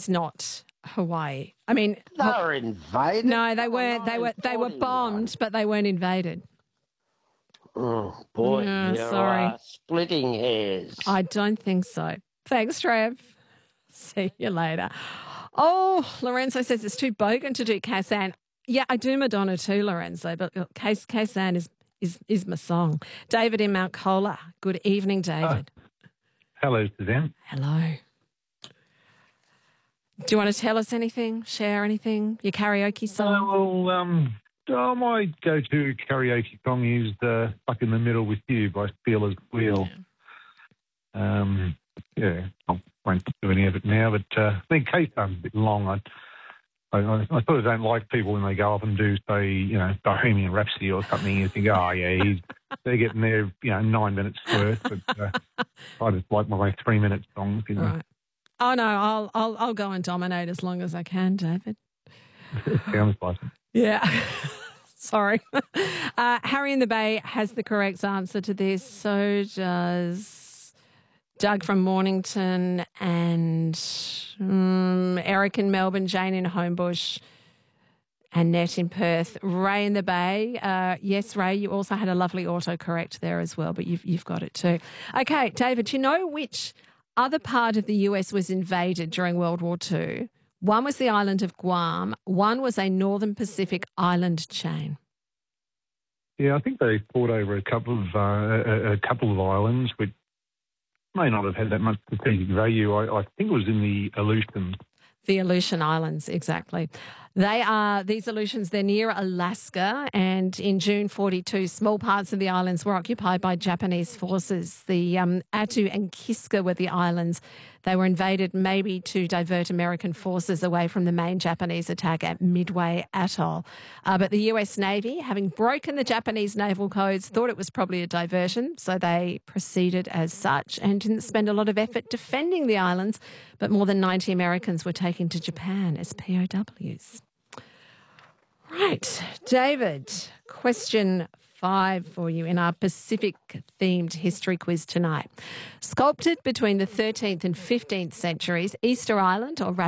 it's not Hawaii. I mean, They were invaded. no, they weren't. They were bombed, but they weren't invaded. Oh, boy, Yeah, you're sorry. splitting hairs. I don't think so. Thanks, Trev. See you later. Oh, Lorenzo says it's too bogan to do Kazan. Yeah, I do Madonna too, Lorenzo, but Kazan is my song. David in Mount Cola. Good evening, David. Hello, Suzanne. Hello. Do you want to tell us anything? Share anything? Your karaoke song? My go-to karaoke song is "Stuck in the Middle with You" by Steelers Wheel. I won't do any of it now, but I think Kazan's a bit long. I sort of don't like people when they go up and do, say, Bohemian Rhapsody or something. You think, they're getting their 9 minutes worth, but I just like my 3-minute songs. Right. Oh no, I'll go and dominate as long as I can, David. Sounds like it. Yeah. Sorry. Harry in the Bay has the correct answer to this. So does Doug from Mornington and Eric in Melbourne, Jane in Homebush, Annette in Perth. Ray in the Bay. Yes, Ray, you also had a lovely autocorrect there as well, but you've got it too. Okay, David, do you know which other part of the US was invaded during World War II? One was the island of Guam. One was a Northern Pacific island chain. Yeah, I think they fought over a couple of islands, which may not have had that much strategic value. I think it was in the Aleutians. The Aleutian Islands, exactly. These Aleutians, they're near Alaska, and in June 1942, small parts of the islands were occupied by Japanese forces. The Attu and Kiska were the islands. They were invaded maybe to divert American forces away from the main Japanese attack at Midway Atoll. But the US Navy, having broken the Japanese naval codes, thought it was probably a diversion, so they proceeded as such and didn't spend a lot of effort defending the islands, but more than 90 Americans were taken to Japan as POWs. Right, David, question 5 for you in our Pacific-themed history quiz tonight. Sculpted between the 13th and 15th centuries, Easter Island, or